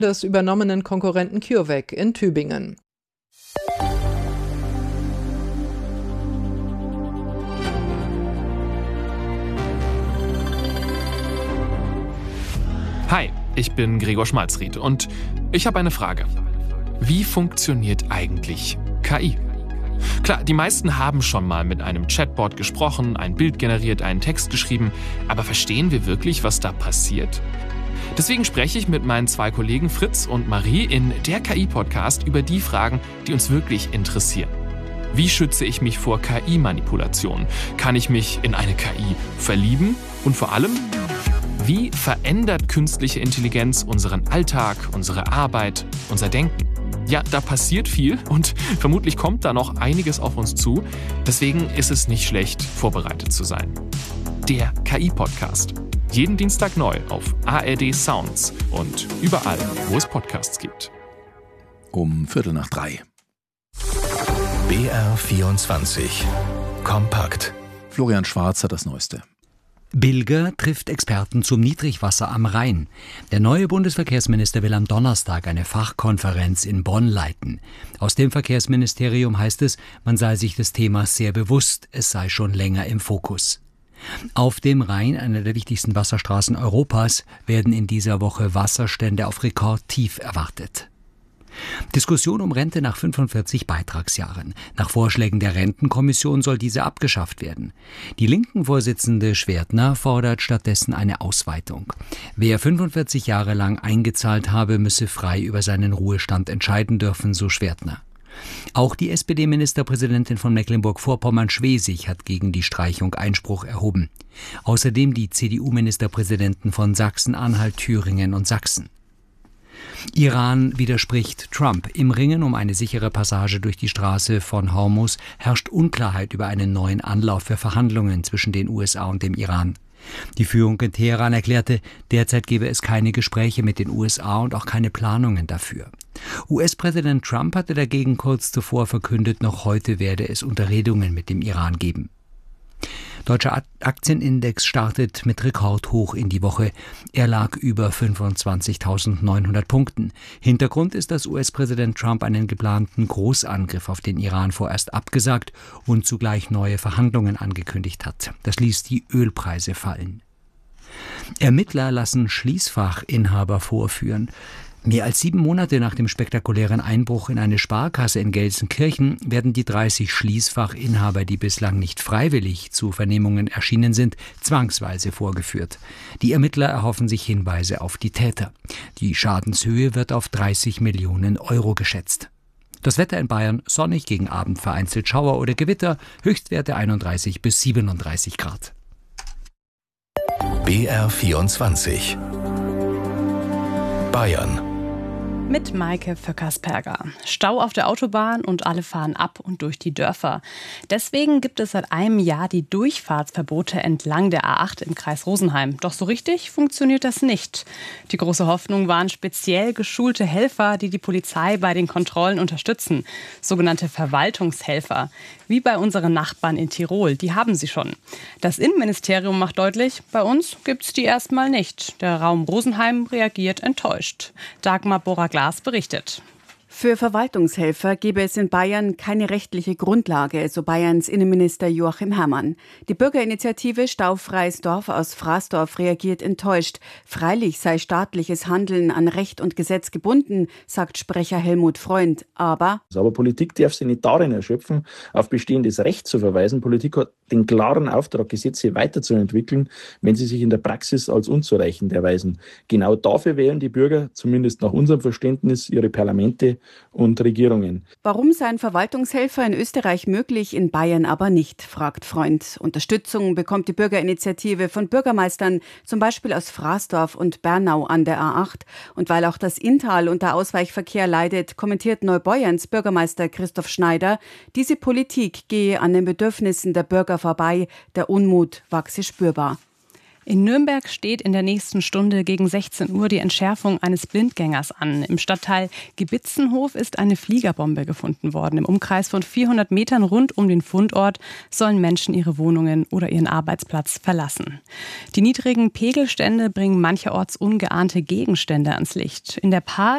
des übernommenen Konkurrenten CureVac in Tübingen. Hi, ich bin Gregor Schmalzried und ich habe eine Frage. Wie funktioniert eigentlich KI? Klar, die meisten haben schon mal mit einem Chatbot gesprochen, ein Bild generiert, einen Text geschrieben, aber verstehen wir wirklich, was da passiert? Deswegen spreche ich mit meinen 2 Kollegen Fritz und Marie in der KI-Podcast über die Fragen, die uns wirklich interessieren. Wie schütze ich mich vor KI-Manipulation? Kann ich mich in eine KI verlieben? Und vor allem, wie verändert künstliche Intelligenz unseren Alltag, unsere Arbeit, unser Denken? Ja, da passiert viel und vermutlich kommt da noch einiges auf uns zu. Deswegen ist es nicht schlecht, vorbereitet zu sein. Der KI-Podcast. Jeden Dienstag neu auf ARD Sounds und überall, wo es Podcasts gibt. Um 2:45. BR24 Kompakt. Florian Schwarz hat das Neueste. Bilger trifft Experten zum Niedrigwasser am Rhein. Der neue Bundesverkehrsminister will am Donnerstag eine Fachkonferenz in Bonn leiten. Aus dem Verkehrsministerium heißt es, man sei sich des Themas sehr bewusst, es sei schon länger im Fokus. Auf dem Rhein, einer der wichtigsten Wasserstraßen Europas, werden in dieser Woche Wasserstände auf Rekordtief erwartet. Diskussion um Rente nach 45 Beitragsjahren. Nach Vorschlägen der Rentenkommission soll diese abgeschafft werden. Die Linken-Vorsitzende Schwertner fordert stattdessen eine Ausweitung. Wer 45 Jahre lang eingezahlt habe, müsse frei über seinen Ruhestand entscheiden dürfen, so Schwertner. Auch die SPD-Ministerpräsidentin von Mecklenburg-Vorpommern-Schwesig hat gegen die Streichung Einspruch erhoben. Außerdem die CDU-Ministerpräsidenten von Sachsen-Anhalt, Thüringen und Sachsen. Iran widerspricht Trump. Im Ringen um eine sichere Passage durch die Straße von Hormuz herrscht Unklarheit über einen neuen Anlauf für Verhandlungen zwischen den USA und dem Iran. Die Führung in Teheran erklärte, derzeit gebe es keine Gespräche mit den USA und auch keine Planungen dafür. US-Präsident Trump hatte dagegen kurz zuvor verkündet, noch heute werde es Unterredungen mit dem Iran geben. Deutscher Aktienindex startet mit Rekordhoch in die Woche. Er lag über 25.900 Punkten. Hintergrund ist, dass US-Präsident Trump einen geplanten Großangriff auf den Iran vorerst abgesagt und zugleich neue Verhandlungen angekündigt hat. Das ließ die Ölpreise fallen. Ermittler lassen Schließfachinhaber vorführen. Mehr als 7 Monate nach dem spektakulären Einbruch in eine Sparkasse in Gelsenkirchen werden die 30 Schließfachinhaber, die bislang nicht freiwillig zu Vernehmungen erschienen sind, zwangsweise vorgeführt. Die Ermittler erhoffen sich Hinweise auf die Täter. Die Schadenshöhe wird auf 30 Millionen Euro geschätzt. Das Wetter in Bayern: sonnig, gegen Abend vereinzelt Schauer oder Gewitter, Höchstwerte 31 bis 37 Grad. BR24 Bayern. Mit Maike Vöckersperger. Stau auf der Autobahn und alle fahren ab und durch die Dörfer. Deswegen gibt es seit einem Jahr die Durchfahrtsverbote entlang der A8 im Kreis Rosenheim. Doch so richtig funktioniert das nicht. Die große Hoffnung waren speziell geschulte Helfer, die die Polizei bei den Kontrollen unterstützen. Sogenannte Verwaltungshelfer. Wie bei unseren Nachbarn in Tirol. Die haben sie schon. Das Innenministerium macht deutlich, bei uns gibt's die erstmal nicht. Der Raum Rosenheim reagiert enttäuscht. Dagmar Bora-Glas berichtet. Für Verwaltungshelfer gebe es in Bayern keine rechtliche Grundlage, so Bayerns Innenminister Joachim Herrmann. Die Bürgerinitiative Staufreies Dorf aus Fraßdorf reagiert enttäuscht. Freilich sei staatliches Handeln an Recht und Gesetz gebunden, sagt Sprecher Helmut Freund. Aber Politik darf sich nicht darin erschöpfen, auf bestehendes Recht zu verweisen. Politik hat den klaren Auftrag, Gesetze weiterzuentwickeln, wenn sie sich in der Praxis als unzureichend erweisen. Genau dafür wählen die Bürger, zumindest nach unserem Verständnis, ihre Parlamente und Regierungen. Warum seien Verwaltungshelfer in Österreich möglich, in Bayern aber nicht, fragt Freund. Unterstützung bekommt die Bürgerinitiative von Bürgermeistern, zum Beispiel aus Fraßdorf und Bernau an der A8. Und weil auch das Inntal unter Ausweichverkehr leidet, kommentiert Neubeuerns Bürgermeister Christoph Schneider, diese Politik gehe an den Bedürfnissen der Bürger vorbei, der Unmut wachse spürbar. In Nürnberg steht in der nächsten Stunde gegen 16 Uhr die Entschärfung eines Blindgängers an. Im Stadtteil Gebitzenhof ist eine Fliegerbombe gefunden worden. Im Umkreis von 400 Metern rund um den Fundort sollen Menschen ihre Wohnungen oder ihren Arbeitsplatz verlassen. Die niedrigen Pegelstände bringen mancherorts ungeahnte Gegenstände ans Licht. In der Paar